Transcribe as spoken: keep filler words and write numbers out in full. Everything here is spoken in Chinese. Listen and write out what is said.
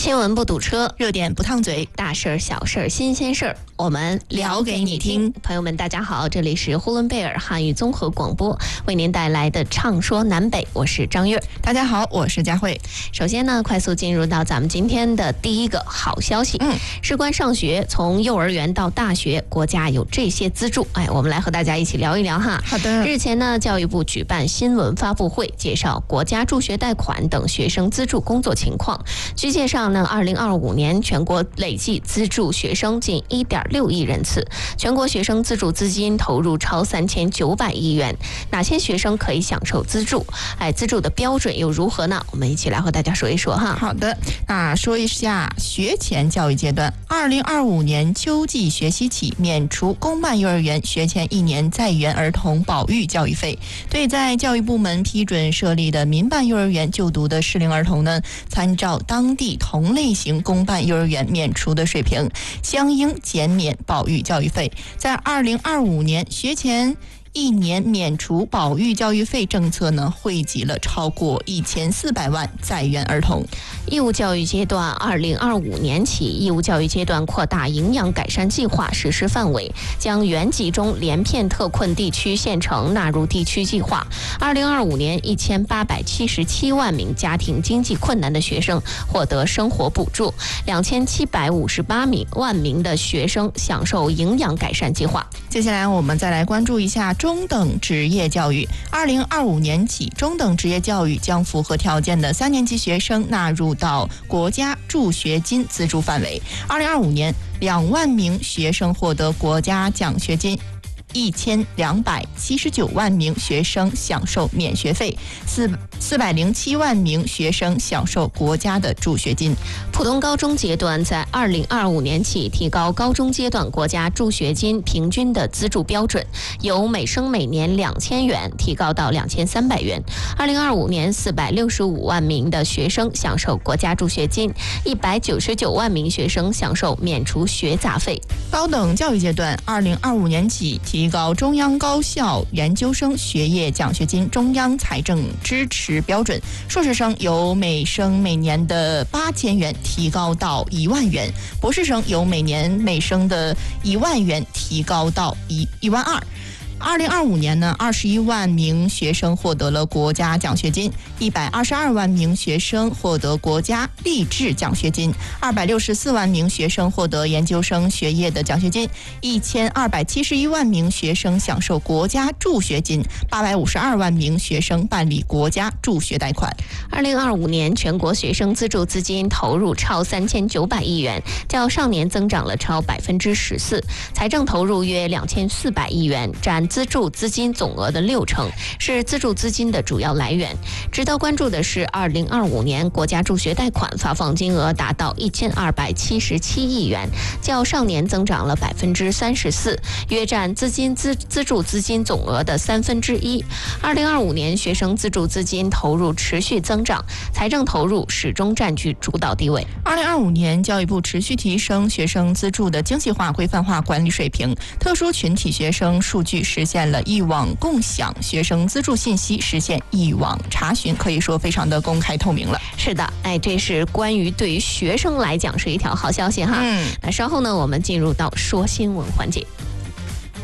新闻不堵车， 热点不烫嘴， 大事儿、小事儿、新鲜事儿，我们聊给你听。朋友们，大家好，这里是呼伦贝尔汉语综合广播为您带来的《畅说南北》，我是张悦。 大家好，我是佳慧。 首先呢，快速进入到咱们今天的第一个好消息。嗯，事关上学，从幼儿园到大学，国家有这些资助。哎，我们来和大家一起聊一聊哈。 好的。 日前呢，教育部举办新闻发布会，介绍国家助学贷款等学生资助工作情况。据介绍呢，二零二五年全国累计资助学生近一点六亿人次，全国学生资助资金投入超三千九百亿元。哪些学生可以享受资助？哎，资助的标准又如何呢？我们一起来和大家说一说哈。 好的，那说一下学前教育阶段，二零二五年秋季学期起免除公办幼儿园学前一年在园儿童保育教育费。对在教育部门批准设立的民办幼儿园就读的适龄儿童呢，参照当地同类型公办幼儿园免除的水平，相应减免保育教育费。在二零二五年学前一年免除保育教育费政策呢，惠及了超过一千四百万在园儿童。 义务教育阶段，二零二五年起，义务教育阶段扩大营养改善计划实施范围，将原集中连片特困地区县城纳入地区计划。二零二五年，一千八百七十七万名家庭经济困难的学生获得生活补助，两千七百五十八万名的学生享受营养改善计划。 接下来我们再来关注一下中等职业教育。二零二五年起，中等职业教育将符合条件的三年级学生纳入到国家助学金资助范围。二零二五年，两万名学生获得国家奖学金。一千两百七十九万名学生享受免学费，四四百零七万名学生享受国家的助学金。 普通高中阶段在二零二五年起提高高中阶段国家助学金平均的资助标准，由每生每年两千元提高到两千三百元。二零二五年，四百六十五万名的学生享受国家助学金，一百九十九万名学生享受免除学杂费。 高等教育阶段，二零二五年起提。提高中央高校研究生学业奖学金中央财政支持标准，硕士生由每生每年的八千元提高到一万元，博士生由每年每生的一万元提高到一一万二。二零二五年呢，二十一万名学生获得了国家奖学金，一百二十二万名学生获得国家励志奖学金，二百六十四万名学生获得研究生学业的奖学金，一千二百七十一万名学生享受国家助学金，八百五十二万名学生办理国家助学贷款。 二零二五年，全国学生资助资金投入超三千九百亿元，较上年增长了超百分之十四，财政投入约两千四百亿元，占资助资金总额的六成，是资助资金的主要来源。值得关注的是，二零二五年国家助学贷款发放金额达到一千二百七十七亿元，较上年增长了百分之三十四，约占资金资资助资金总额的三分之一。二零二五年学生资助资金投入持续增长，财政投入始终占据主导地位。 二零二五年，教育部持续提升学生资助的精细化、规范化管理水平，特殊群体学生数据实现了一网共享，学生资助信息实现一网查询，可以说非常的公开透明了。 是的，哎，这是关于对于学生来讲是一条好消息哈。嗯，那稍后呢，我们进入到说新闻环节。